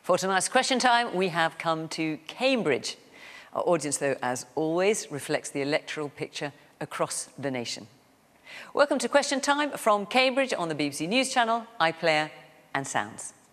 For tonight's question time, we have come to Cambridge. Our audience, though, as always, reflects the electoral picture across the nation. Welcome to Question Time from Cambridge on the BBC News Channel, iPlayer and Sounds.